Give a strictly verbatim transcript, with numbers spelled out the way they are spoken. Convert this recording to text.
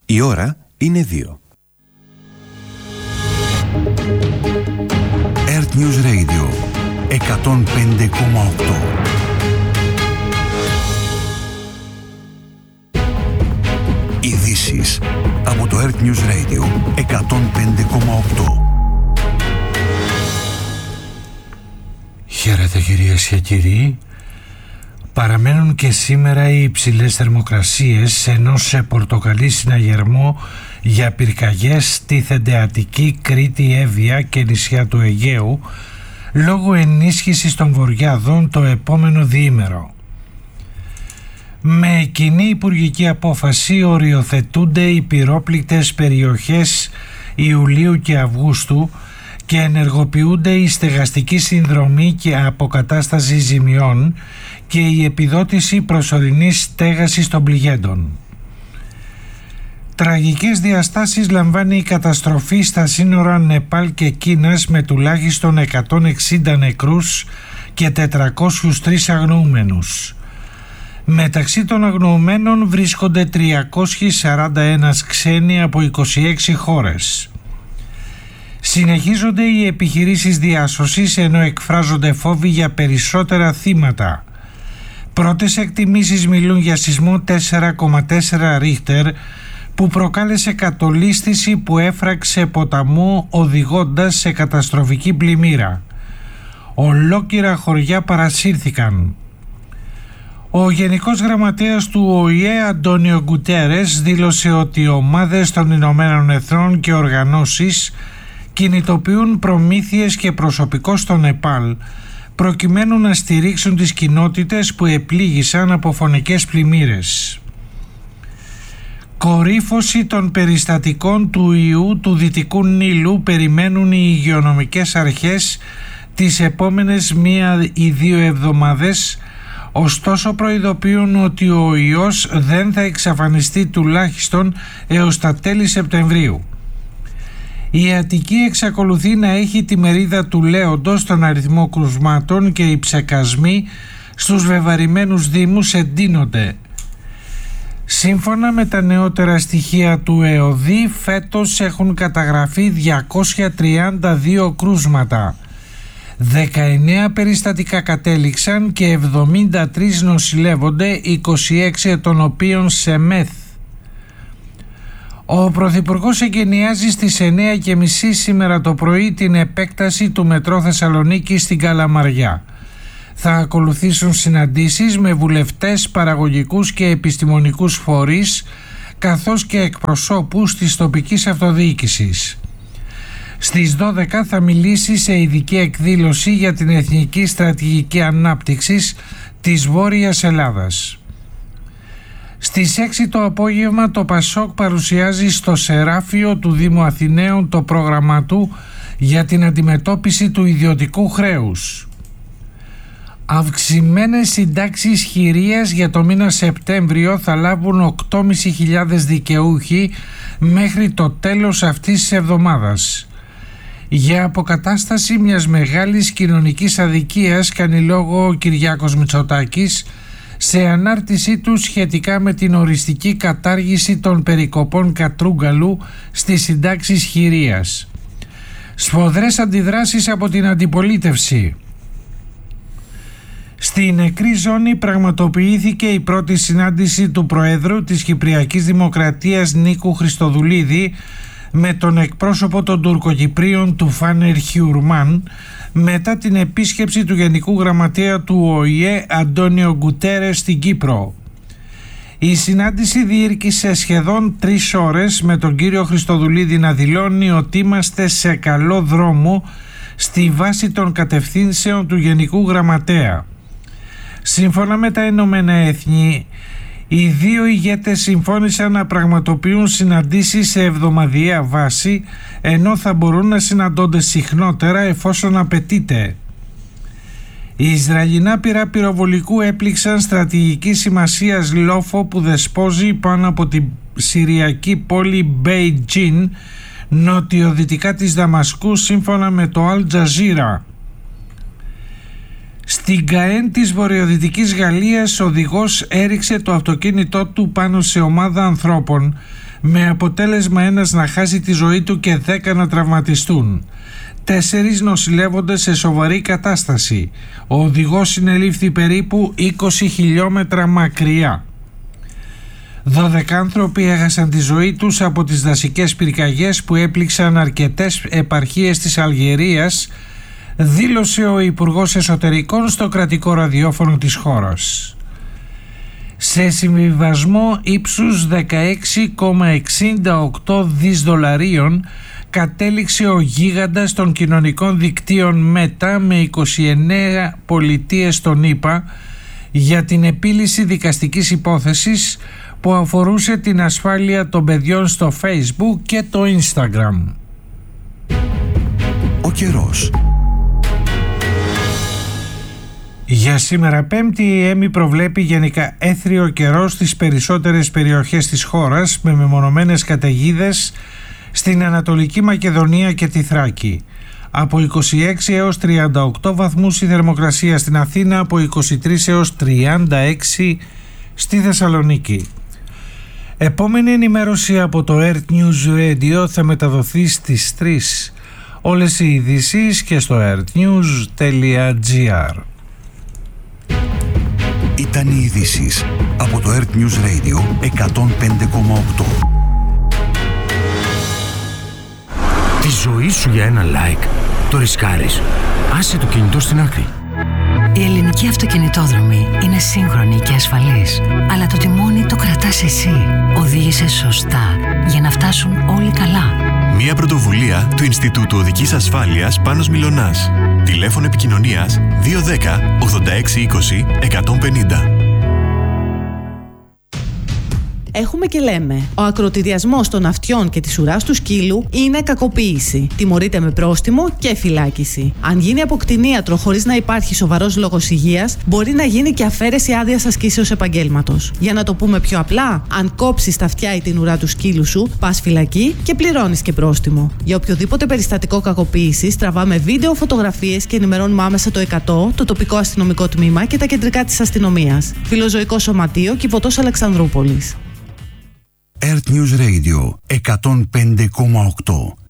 Η ώρα είναι δύο. Earth News Radio εκατόν πέντε κόμμα οκτώ. Ειδήσεις από το Earth News Radio εκατόν πέντε κόμμα οκτώ. Χαίρετε κυρίες και κύριοι. Παραμένουν και σήμερα οι υψηλές θερμοκρασίες, ενώ σε πορτοκαλί συναγερμό για πυρκαγιές τίθενται Αττική, Κρήτη, Εύβοια και νησιά του Αιγαίου λόγω ενίσχυσης των βορειάδων το επόμενο διήμερο. Με κοινή υπουργική απόφαση οριοθετούνται οι πυρόπληκτες περιοχές Ιουλίου και Αυγούστου και ενεργοποιούνται η στεγαστική συνδρομή και αποκατάσταση ζημιών και η επιδότηση προσωρινής στέγασης των πληγέντων. Τραγικές διαστάσεις λαμβάνει η καταστροφή στα σύνορα Νεπάλ και Κίνας με τουλάχιστον εκατόν εξήντα νεκρούς και τετρακόσιους τρεις αγνοούμενους. Μεταξύ των αγνοωμένων βρίσκονται τριακόσιοι σαράντα ένα ξένοι από είκοσι έξι χώρες. Συνεχίζονται οι επιχειρήσεις διάσωσης ενώ εκφράζονται φόβοι για περισσότερα θύματα. Πρώτες εκτιμήσεις μιλούν για σεισμό τέσσερα κόμμα τέσσερα ρίχτερ που προκάλεσε κατολίσθηση που έφραξε ποταμό οδηγώντας σε καταστροφική πλημμύρα. Ολόκληρα χωριά παρασύρθηκαν. Ο Γενικός Γραμματέας του Ο Η Ε Αντόνιο Γκουτέρες δήλωσε ότι οι ομάδες των Ηνωμένων Εθνών και οργανώσεις κινητοποιούν προμήθειες και προσωπικό στο Νεπάλ προκειμένου να στηρίξουν τις κοινότητες που επλήγησαν από φωνικές πλημμύρες. Κορύφωση των περιστατικών του ιού του Δυτικού Νείλου περιμένουν οι υγειονομικές αρχές τις επόμενες μία ή δύο εβδομάδες, ωστόσο προειδοποιούν ότι ο ιός δεν θα εξαφανιστεί τουλάχιστον έως τα τέλη Σεπτεμβρίου. Η Αττική εξακολουθεί να έχει τη μερίδα του λέοντος στον αριθμό κρουσμάτων και οι ψεκασμοί στους βεβαρημένους δήμους εντείνονται. Σύμφωνα με τα νεότερα στοιχεία του ΕΟΔΗ, φέτος έχουν καταγραφεί διακόσια τριάντα δύο κρούσματα. δεκαεννέα περιστατικά κατέληξαν και εβδομήντα τρεις νοσηλεύονται, είκοσι έξι των οποίων σε μεθ. Ο Πρωθυπουργός εγκαινιάζει στις εννέα και μισή σήμερα το πρωί την επέκταση του μετρό Θεσσαλονίκη στην Καλαμαριά. Θα ακολουθήσουν συναντήσεις με βουλευτές, παραγωγικούς και επιστημονικούς φορείς, καθώς και εκπροσώπους της τοπικής αυτοδιοίκησης. Στις δώδεκα θα μιλήσει σε ειδική εκδήλωση για την Εθνική Στρατηγική Ανάπτυξης της Βόρειας Ελλάδας. Στις έξι το απόγευμα το Πασόκ παρουσιάζει στο Σεράφιο του Δήμου Αθηναίων το πρόγραμμα του για την αντιμετώπιση του ιδιωτικού χρέους. Αυξημένες συντάξεις χειρίας για το μήνα Σεπτέμβριο θα λάβουν οκτώ χιλιάδες πεντακόσιοι δικαιούχοι μέχρι το τέλος αυτής της εβδομάδας. Για αποκατάσταση μιας μεγάλης κοινωνικής αδικίας κάνει λόγο ο Κυριάκος Μητσοτάκης σε ανάρτησή του σχετικά με την οριστική κατάργηση των περικοπών Κατρούγκαλου στις συντάξεις χειρίας. Σφοδρές αντιδράσεις από την αντιπολίτευση. Στη νεκρή ζώνη πραγματοποιήθηκε η πρώτη συνάντηση του Προέδρου της Κυπριακής Δημοκρατίας Νίκου Χριστοδουλίδη με τον εκπρόσωπο των Τουρκοκυπρίων του Φάνερ Χιουρμάν μετά την επίσκεψη του Γενικού Γραμματέα του Ο Η Ε Αντόνιο Γκουτέρες στην Κύπρο. Η συνάντηση διήρκησε σχεδόν τρεις ώρες με τον κύριο Χριστοδουλίδη να δηλώνει ότι είμαστε σε καλό δρόμο στη βάση των κατευθύνσεων του Γενικού Γραμματέα. Σύμφωνα με τα Ηνωμένα Έθνη, οι δύο ηγέτες συμφώνησαν να πραγματοποιούν συναντήσεις σε εβδομαδιαία βάση, ενώ θα μπορούν να συναντώνται συχνότερα εφόσον απαιτείται. Οι Ισραηλινά πυρά πυροβολικού έπληξαν στρατηγική σημασίας λόφο που δεσπόζει πάνω από την συριακή πόλη Μπέιτζιν, νοτιοδυτικά της Δαμασκού, σύμφωνα με το Αλ Τζαζίρα. Στην Καέν της βορειοδυτικής Γαλλίας, ο οδηγός έριξε το αυτοκίνητό του πάνω σε ομάδα ανθρώπων, με αποτέλεσμα ένας να χάσει τη ζωή του και δέκα να τραυματιστούν. Τέσσερις νοσηλεύονται σε σοβαρή κατάσταση. Ο οδηγός συνελήφθη περίπου είκοσι χιλιόμετρα μακριά. δώδεκα άνθρωποι έχασαν τη ζωή τους από τις δασικές πυρκαγιές που έπληξαν αρκετές επαρχίες της Αλγερίας, δήλωσε ο Υπουργός Εσωτερικών στο κρατικό ραδιόφωνο της χώρας. Σε συμβιβασμό ύψους δεκαέξι κόμμα εξήντα οκτώ δισεκατομμύρια δολαρίων κατέληξε ο γίγαντας των κοινωνικών δικτύων Meta με είκοσι εννέα πολιτείες των ΗΠΑ για την επίλυση δικαστικής υπόθεσης που αφορούσε την ασφάλεια των παιδιών στο Facebook και το Instagram. Ο καιρός. Για σήμερα Πέμπτη η ΕΜΗ προβλέπει γενικά έθριο καιρό στις περισσότερες περιοχές της χώρας με μεμονωμένες καταιγίδες στην Ανατολική Μακεδονία και τη Θράκη. Από είκοσι έξι έως τριάντα οκτώ βαθμούς η θερμοκρασία στην Αθήνα, από είκοσι τρεις έως τριάντα έξι στη Θεσσαλονίκη. Επόμενη ενημέρωση από το Earth News Radio θα μεταδοθεί στις τρεις. Όλες οι ειδήσεις και στο earthnews τελεία gr. Ήταν οι ειδήσεις από το Earth News Radio εκατόν πέντε κόμμα οκτώ. Τη ζωή σου για ένα like το ρισκάρεις. Άσε το κινητό στην άκρη. Η ελληνική αυτοκινητόδρομη είναι σύγχρονη και ασφαλής, αλλά το τιμόνι το κρατάς εσύ. Οδήγησε σωστά για να φτάσουν όλοι καλά. Μια πρωτοβουλία του Ινστιτούτου Οδικής Ασφάλειας Πάνος Μιλωνάς. Τηλέφωνο επικοινωνίας δύο ένα μηδέν ογδόντα έξι είκοσι εκατόν πενήντα. Έχουμε και λέμε. Ο ακροτηριασμός των αυτιών και της ουράς του σκύλου είναι κακοποίηση. Τιμωρείται με πρόστιμο και φυλάκιση. Αν γίνει από κτηνίατρο χωρίς να υπάρχει σοβαρός λόγος υγείας, μπορεί να γίνει και αφαίρεση άδειας ασκήσεως επαγγέλματος. Για να το πούμε πιο απλά, αν κόψεις τα αυτιά ή την ουρά του σκύλου σου, πας φυλακή και πληρώνεις και πρόστιμο. Για οποιοδήποτε περιστατικό κακοποίησης, τραβάμε βίντεο, φωτογραφίες και ενημερώνουμε άμεσα το εκατό, το τοπικό αστυνομικό τμήμα και τα κεντρικά της αστυνομίας. Φιλοζωικό Σωματείο, Κηποτός Αλεξανδρούπολης. Earth News Radio εκατόν πέντε κόμμα οκτώ.